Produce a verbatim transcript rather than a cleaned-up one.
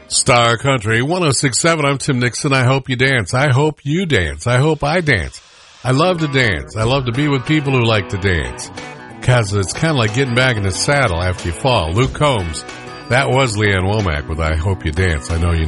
Star Country one oh six point seven. I'm Tim Nixon. I hope you dance. I hope you dance. I hope I dance. I love to dance. I love to be with people who like to dance. Because it's kind of like getting back in the saddle after you fall. Luke Combs. That was Leanne Womack with I Hope You Dance. I know you